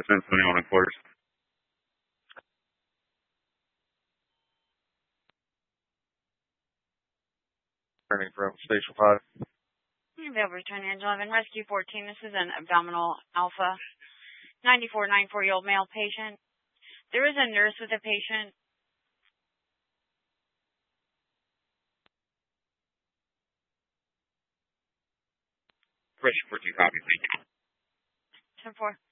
San Antonio on quarters. Turning from Station 5. Available return Angela 11, Rescue 14. This is an abdominal alpha 94-year-old male patient. There is a nurse with a patient. Rescue 14 copy, thank you. 10-4.